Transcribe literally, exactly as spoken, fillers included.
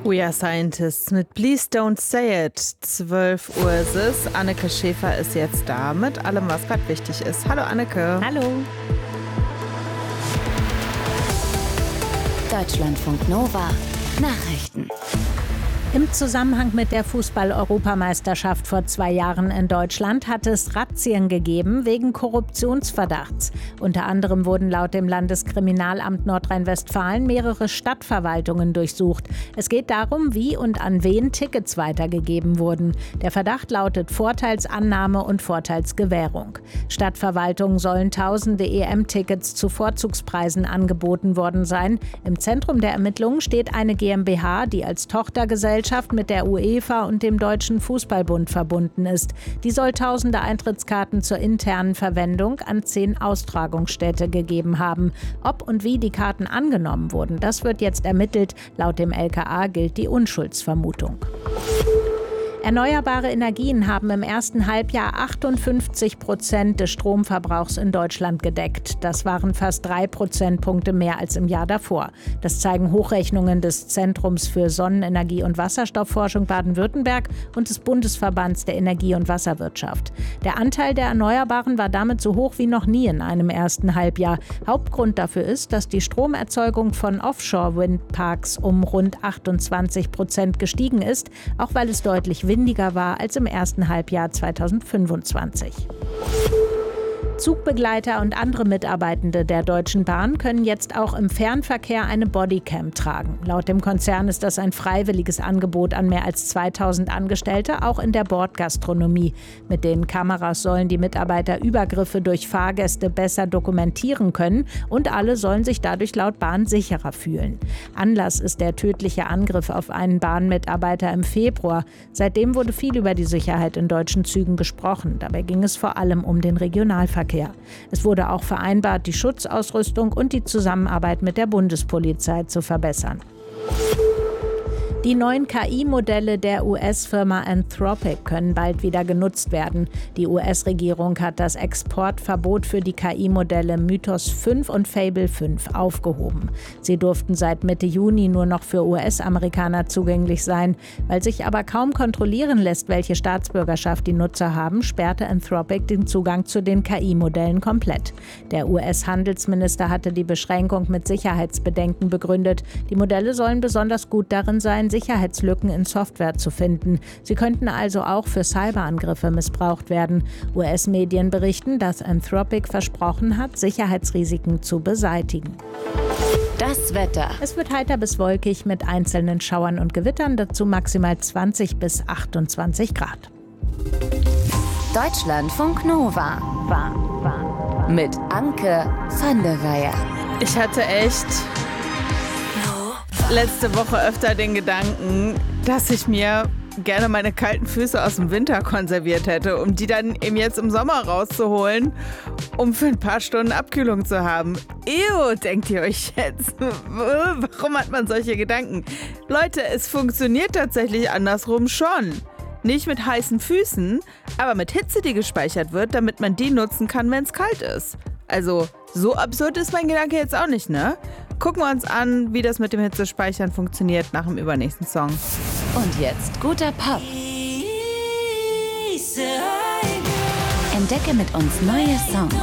We are Scientists mit Please Don't Say It. zwölf Uhr ist es. Anneke Schäfer ist jetzt da mit allem, was gerade wichtig ist. Hallo Anneke. Hallo. Deutschlandfunk Nova Nachrichten. Im Zusammenhang mit der Fußball-Europameisterschaft vor zwei Jahren in Deutschland hat es Razzien gegeben wegen Korruptionsverdachts. Unter anderem wurden laut dem Landeskriminalamt Nordrhein-Westfalen mehrere Stadtverwaltungen durchsucht. Es geht darum, wie und an wen Tickets weitergegeben wurden. Der Verdacht lautet Vorteilsannahme und Vorteilsgewährung. Stadtverwaltungen sollen tausende E M-Tickets zu Vorzugspreisen angeboten worden sein. Im Zentrum der Ermittlungen steht eine GmbH, die als Tochtergesellschaft mit der UEFA und dem Deutschen Fußballbund verbunden ist. Die soll tausende Eintrittskarten zur internen Verwendung an zehn Austragungsstätte gegeben haben. Ob und wie die Karten angenommen wurden, das wird jetzt ermittelt. Laut dem L K A gilt die Unschuldsvermutung. Erneuerbare Energien haben im ersten Halbjahr achtundfünfzig Prozent des Stromverbrauchs in Deutschland gedeckt. Das waren fast drei Prozentpunkte mehr als im Jahr davor. Das zeigen Hochrechnungen des Zentrums für Sonnenenergie und Wasserstoffforschung Baden-Württemberg und des Bundesverbands der Energie- und Wasserwirtschaft. Der Anteil der Erneuerbaren war damit so hoch wie noch nie in einem ersten Halbjahr. Hauptgrund dafür ist, dass die Stromerzeugung von Offshore-Windparks um rund achtundzwanzig Prozent gestiegen ist, auch weil es deutlich windiger war als im ersten Halbjahr zweitausendfünfundzwanzig. Zugbegleiter und andere Mitarbeitende der Deutschen Bahn können jetzt auch im Fernverkehr eine Bodycam tragen. Laut dem Konzern ist das ein freiwilliges Angebot an mehr als zweitausend Angestellte, auch in der Bordgastronomie. Mit den Kameras sollen die Mitarbeiter Übergriffe durch Fahrgäste besser dokumentieren können und alle sollen sich dadurch laut Bahn sicherer fühlen. Anlass ist der tödliche Angriff auf einen Bahnmitarbeiter im Februar. Seitdem wurde viel über die Sicherheit in deutschen Zügen gesprochen. Dabei ging es vor allem um den Regionalverkehr. Es wurde auch vereinbart, die Schutzausrüstung und die Zusammenarbeit mit der Bundespolizei zu verbessern. Die neuen K I-Modelle der U S-Firma Anthropic können bald wieder genutzt werden. Die U S-Regierung hat das Exportverbot für die K I-Modelle Mythos fünf und Fable fünf aufgehoben. Sie durften seit Mitte Juni nur noch für U S-Amerikaner zugänglich sein. Weil sich aber kaum kontrollieren lässt, welche Staatsbürgerschaft die Nutzer haben, sperrte Anthropic den Zugang zu den K I-Modellen komplett. Der U S-Handelsminister hatte die Beschränkung mit Sicherheitsbedenken begründet. Die Modelle sollen besonders gut darin sein, Sicherheitslücken in Software zu finden. Sie könnten also auch für Cyberangriffe missbraucht werden. U S-Medien berichten, dass Anthropic versprochen hat, Sicherheitsrisiken zu beseitigen. Das Wetter. Es wird heiter bis wolkig mit einzelnen Schauern und Gewittern, dazu maximal zwanzig bis achtundzwanzig Grad. Deutschlandfunk Nova. War, war, war. Mit Anke van der Weyer. Ich hatte echt letzte Woche öfter den Gedanken, dass ich mir gerne meine kalten Füße aus dem Winter konserviert hätte, um die dann eben jetzt im Sommer rauszuholen, um für ein paar Stunden Abkühlung zu haben. Ew, denkt ihr euch jetzt? Warum hat man solche Gedanken? Leute, es funktioniert tatsächlich andersrum schon. Nicht mit heißen Füßen, aber mit Hitze, die gespeichert wird, damit man die nutzen kann, wenn es kalt ist. Also, so absurd ist mein Gedanke jetzt auch nicht, ne? Gucken wir uns an, wie das mit dem Hitzespeichern funktioniert nach dem übernächsten Song. Und jetzt guter Pop. Entdecke mit uns neue Songs.